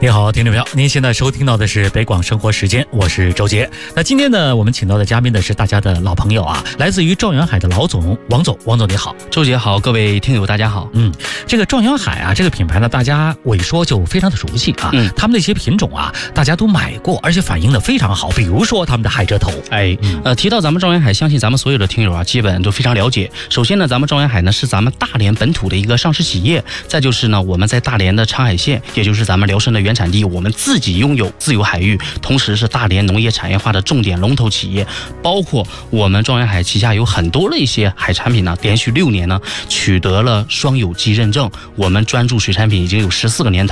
你好，听众朋友，您现在收听到的是北广生活时间，我是周杰。那今天呢，我们请到的嘉宾呢是大家的老朋友啊，来自于状元海的老总王总。王总你好。 周杰好，各位听友大家好。 这个状元海啊，这个品牌呢，大家我一说就非常的熟悉啊。他们那些品种啊，大家都买过，而且反应的非常好。比如说他们的海蜇头， 提到咱们状元海，相信咱们所有的听友啊，基本都非常了解。首先呢，咱们状元海呢是咱们大连本土的一个上市企业，再就是呢，我们在大连的长海县，也就是咱们辽参的原产地，我们自己拥有自由海域，同时是大连农业产业化的重点龙头企业。包括我们状元海旗下有很多的一些海产品呢，连续6年呢取得了双有机认证。我们专注水产品已经有14个年头。